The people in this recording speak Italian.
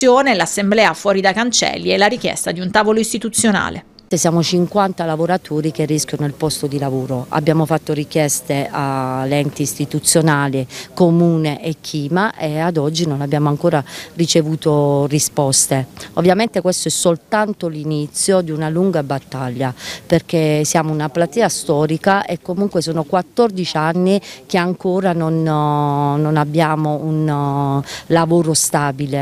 l'assemblea fuori dai cancelli e la richiesta di un tavolo istituzionale. Siamo 50 lavoratori che rischiano il posto di lavoro. Abbiamo fatto richieste agli enti istituzionali, Comune e Chima, e ad oggi non abbiamo ancora ricevuto risposte. Ovviamente questo è soltanto l'inizio di una lunga battaglia, perché siamo una platea storica e comunque sono 14 anni che ancora non abbiamo un lavoro stabile.